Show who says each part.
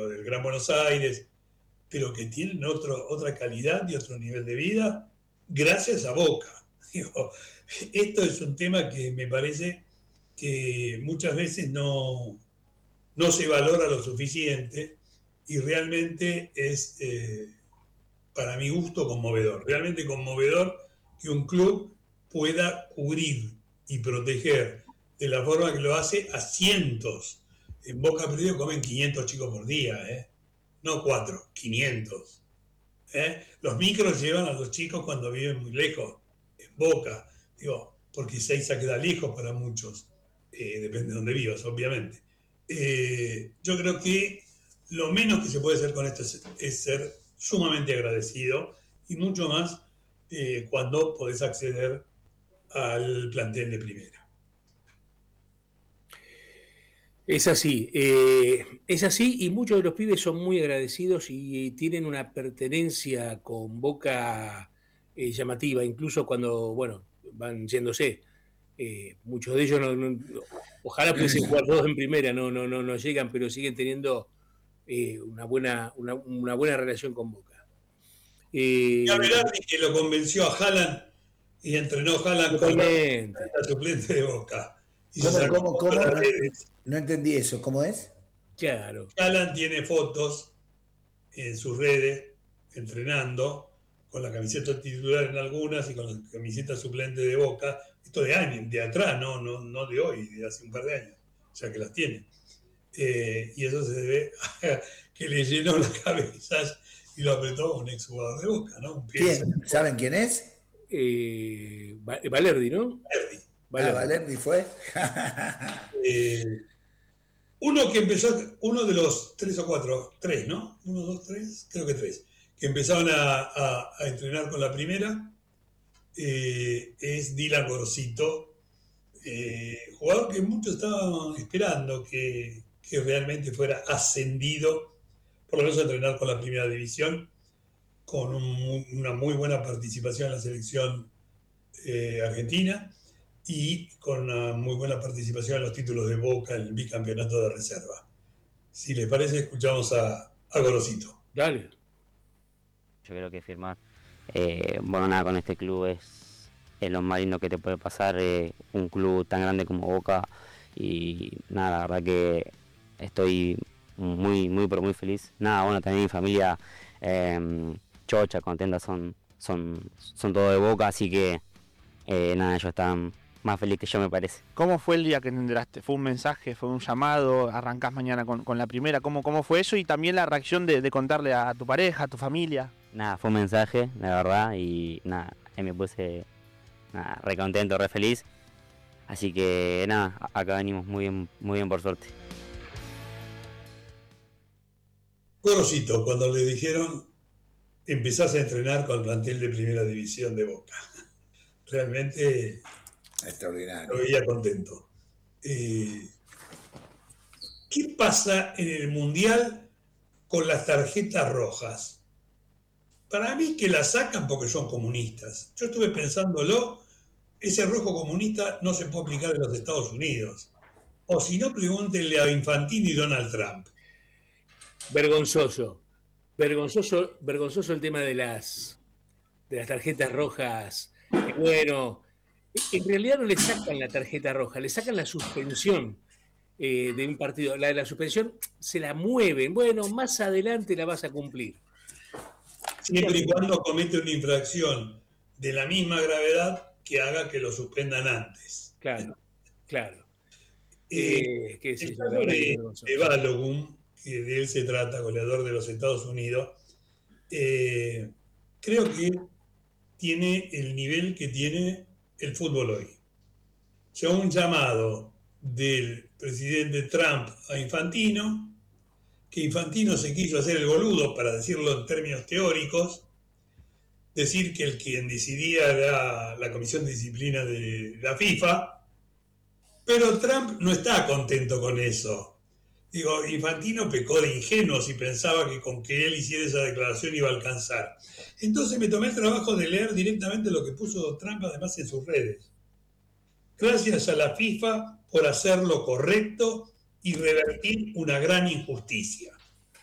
Speaker 1: digo, del Gran Buenos Aires, pero que tienen otra calidad y otro nivel de vida gracias a Boca. Digo, esto es un tema que me parece que muchas veces no se valora lo suficiente y realmente es, para mi gusto, conmovedor. Realmente conmovedor que un club pueda cubrir y proteger de la forma que lo hace a cientos. En Boca Perdido comen 500 chicos por día, no 4, 500. Los micros llevan a los chicos cuando viven muy lejos, en Boca, digo, porque Seiza queda lejos para muchos, depende de dónde vivas, obviamente. Yo creo que lo menos que se puede hacer con esto es ser sumamente agradecido y mucho más cuando podés acceder al plantel de primera.
Speaker 2: Es así y muchos de los pibes son muy agradecidos y tienen una pertenencia con Boca llamativa, incluso cuando, bueno, van yéndose. Muchos de ellos ojalá pudiesen jugar todos en primera, no llegan, pero siguen teniendo una buena relación con Boca.
Speaker 1: Y a Berardi, que lo convenció a Haaland y entrenó Haaland con la suplente de Boca.
Speaker 3: ¿Cómo? No entendí eso, ¿cómo es?
Speaker 2: Claro.
Speaker 1: Haaland tiene fotos en sus redes entrenando con la camiseta titular en algunas y con la camiseta suplente de Boca. Esto de años, de atrás, no de hoy, de hace un par de años, ya que las tiene. Y eso se debe a que le llenó las cabezas y lo apretó un exjugador de Boca, ¿no?
Speaker 3: ¿Quién? ¿Saben quién es?
Speaker 2: Valerdi, ¿no?
Speaker 3: Valerdi fue.
Speaker 1: Uno de los 3 o 4, 3, ¿no? 1, 2, 3, creo que 3, que empezaron a entrenar con la primera, es Dylan Gorosito, jugador que muchos estaban esperando que realmente fuera ascendido, por lo menos a entrenar con la primera división, con una muy buena participación en la selección argentina y con una muy buena participación en los títulos de Boca en el bicampeonato de reserva. Si les parece, escuchamos a Gorosito.
Speaker 2: Dale.
Speaker 4: Yo creo que firmar, bueno, nada, con este club es lo más lindo que te puede pasar, un club tan grande como Boca, y nada, la verdad que estoy muy pero muy feliz. Nada, bueno, también mi familia chocha, contenta, son todos de Boca, así que nada, ellos están más felices que yo, me parece.
Speaker 5: ¿Cómo fue el día que te enteraste? ¿Fue un mensaje, fue un llamado, arrancás mañana con la primera? ¿Cómo fue eso? Y también la reacción de contarle a tu pareja, a tu familia.
Speaker 4: Nada, fue un mensaje, la verdad, y nada, me puse re contento, re feliz. Así que nada, acá venimos muy bien por suerte.
Speaker 1: Gorosito, cuando le dijeron empezás a entrenar con el plantel de primera división de Boca, realmente
Speaker 3: extraordinario.
Speaker 1: Lo veía contento. ¿Qué pasa en el Mundial con las tarjetas rojas? Para mí que las sacan porque son comunistas. Yo estuve pensándolo, ese rojo comunista no se puede aplicar en los Estados Unidos. O si no, pregúntenle a Infantino y Donald Trump.
Speaker 2: Vergonzoso el tema de las tarjetas rojas. Bueno, en realidad no le sacan la tarjeta roja, le sacan la suspensión de un partido. La de la suspensión se la mueven. Bueno, más adelante la vas a cumplir.
Speaker 1: Siempre y cuando comete una infracción de la misma gravedad que haga que lo suspendan antes.
Speaker 2: Claro.
Speaker 1: El caso de Balogun, que de él se trata, goleador de los Estados Unidos, creo que tiene el nivel que tiene el fútbol hoy. O sea, un llamado del presidente Trump a Infantino, que Infantino se quiso hacer el boludo, para decirlo en términos teóricos, decir que el quien decidía era la Comisión de Disciplina de la FIFA, pero Trump no está contento con eso. Digo, Infantino pecó de ingenuo si pensaba que con que él hiciera esa declaración iba a alcanzar. Entonces me tomé el trabajo de leer directamente lo que puso Trump además en sus redes. Gracias a la FIFA por hacer lo correcto y revertir una gran injusticia.